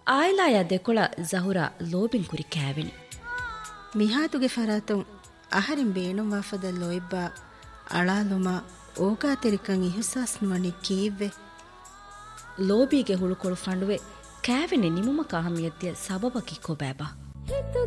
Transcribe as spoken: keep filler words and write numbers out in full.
ಆಯ್ಲಾಯ ದೆಕೊಳ ಜಹುರ ಲೋಬಿನ್ ಕುರಿ ಕ್ಯಾವಿನಿ ಮಿಹಾತುಗೆ ಫರಾತುಂ ಅಹರಿಂ ಬೇಣುಂ ವಾಫದ ಲೋಯ್ಬಾ ಅಳಾಲುಮ ಓಗಾ ತೆರಿಕಂ ಇಹುಸಾಸ್ ನುವನಿ ಕೀವ್ವೆ ಲೋಬಿಗೆ ಹುಳುಕೊಳು ಫಂಡುವೆ ಕ್ಯಾವಿನಿ ನಿಮುಮ ಕಾಹಮಿಯತ್ತಿಯ ಸಬಬಕಿ ಕೊಬෑಬಾ